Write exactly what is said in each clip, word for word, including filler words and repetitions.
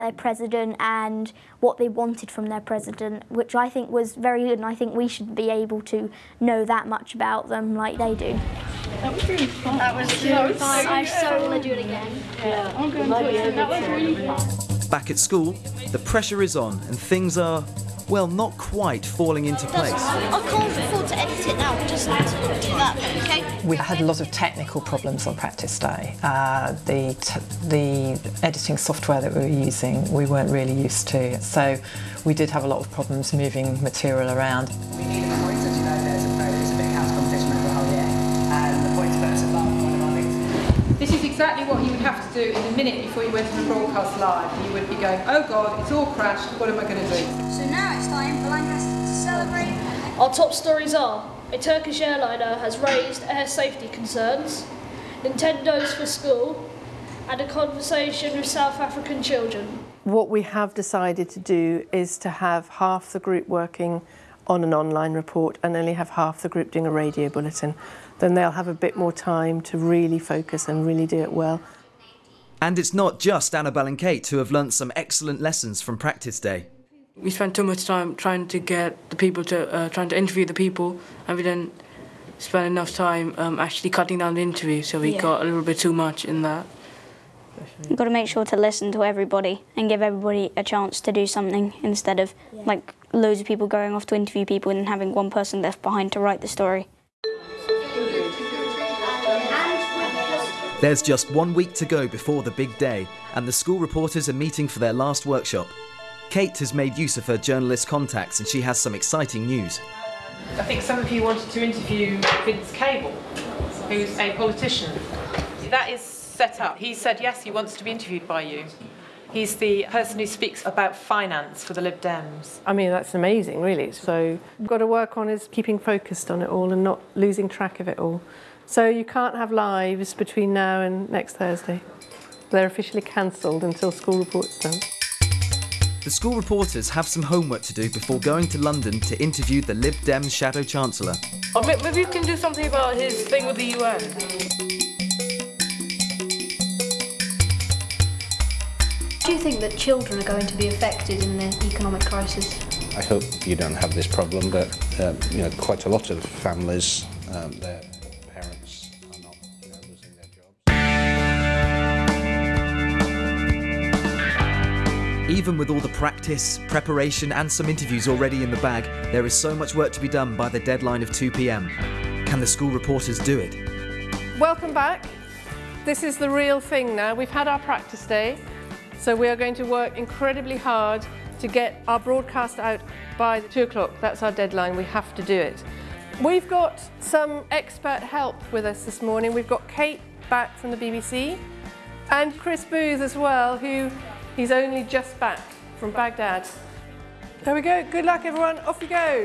their president and what they wanted from their president, which I think was very good, and I think we should be able to know that much about them like they do. That was really fun. That was so fun. I so want to do it again. Yeah, I'm going to do it. That was really fun. Back at school, the pressure is on and things are, well, not quite falling into place. I can't afford to edit it now, just do that, okay? We had a lot of technical problems on practice day. Uh, the, t the editing software that we were using, we weren't really used to. So we did have a lot of problems moving material around. We need a pointer to know there's a, there's a big house competition over the whole year. And the points first above one of our things. This is exactly what you would have to do in a minute before you went to the broadcast live. You would be going, oh God, it's all crashed, what am I going to do? So now it's time for Lancaster to celebrate. Our top stories are: a Turkish airliner has raised air safety concerns, Nintendo's for school, and a conversation with South African children. What we have decided to do is to have half the group working on an online report and only have half the group doing a radio bulletin. Then they'll have a bit more time to really focus and really do it well. And it's not just Annabelle and Kate who have learnt some excellent lessons from practice day. We spent too much time trying to get the people to, uh, trying to interview the people, and we didn't spend enough time um, actually cutting down the interview, so we yeah. got a little bit too much in that. You've got to make sure to listen to everybody and give everybody a chance to do something instead of yeah. like loads of people going off to interview people and having one person left behind to write the story. There's just one week to go before the big day, and the school reporters are meeting for their last workshop. Kate has made use of her journalist contacts and she has some exciting news. I think some of you wanted to interview Vince Cable, who's a politician. That is set up. He said yes, he wants to be interviewed by you. He's the person who speaks about finance for the Lib Dems. I mean, that's amazing, really. So we've got to work on is keeping focused on it all and not losing track of it all. So you can't have lives between now and next Thursday. They're officially cancelled until school report's done. The school reporters have some homework to do before going to London to interview the Lib Dems Shadow Chancellor. Or maybe you can do something about his thing with the U N. Do you think that children are going to be affected in the economic crisis? I hope you don't have this problem, but uh, you know, quite a lot of families, um, their parents are not you know, losing their jobs. Even with all the practice, preparation and some interviews already in the bag, there is so much work to be done by the deadline of two p m. Can the school reporters do it? Welcome back. This is the real thing now. We've had our practice day, so we are going to work incredibly hard to get our broadcast out by two o'clock. That's our deadline. We have to do it. We've got some expert help with us this morning. We've got Kate back from the B B C and Chris Booth as well, who he's only just back from Baghdad. There we go. Good luck, everyone. Off you go.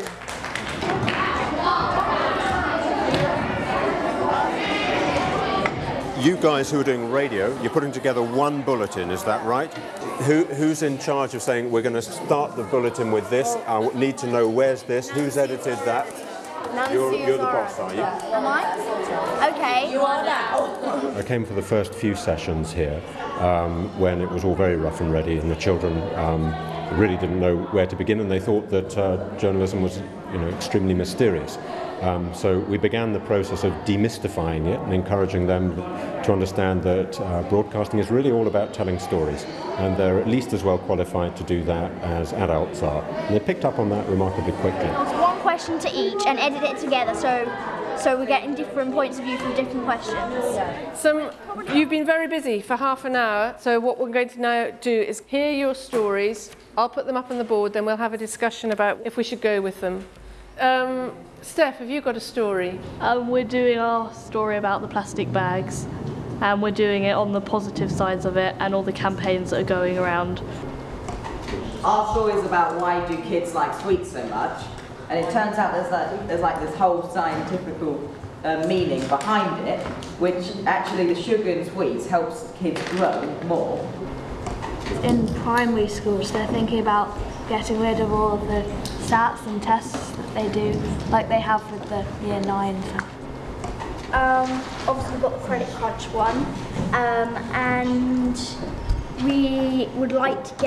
You guys who are doing radio, you're putting together one bulletin, is that right? Who, who's in charge of saying, we're going to start the bulletin with this, I need to know where's this, who's edited that? Nancy you're, you're the boss, are you? Am I? Okay. You are now. I came for the first few sessions here um, when it was all very rough and ready, and the children um, really didn't know where to begin, and they thought that uh, journalism was, you know, extremely mysterious. Um, so we began the process of demystifying it and encouraging them to understand that uh, broadcasting is really all about telling stories, and they're at least as well qualified to do that as adults are. And they picked up on that remarkably quickly. One question to each and edit it together, so so we're getting different points of view from different questions. Some, you've been very busy for half an hour, so what we're going to now do is hear your stories. I'll put them up on the board, then we'll have a discussion about if we should go with them. Um, Steph, have you got a story? Um, we're doing our story about the plastic bags, and we're doing it on the positive sides of it and all the campaigns that are going around. Our story is about why do kids like sweets so much, and it turns out there's like, there's like this whole scientific uh, meaning behind it, which actually the sugar in sweets helps kids grow more. In primary schools, they're thinking about getting rid of all of the stats and tests that they do, like they have with the year nine. Um, obviously we've got the credit crunch one, um, and we would like to get